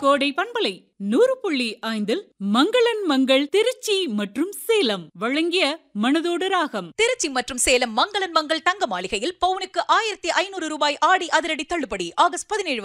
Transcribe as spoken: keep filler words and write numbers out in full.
கோடை பண்பலை நூறு புள்ளி ஐந்தில் மங்களன் மங்கள் திருச்சி மற்றும் சேலம் வழங்கிய மனதோடு ராகம். திருச்சி மற்றும் சேலம் மங்களன் மங்கள் தங்க மாளிகையில் பவுனுக்கு ஆயிரத்தி ஐநூறு ரூபாய் ஆடி அதிரடி தள்ளுபடி ஆகஸ்ட் பதினேழு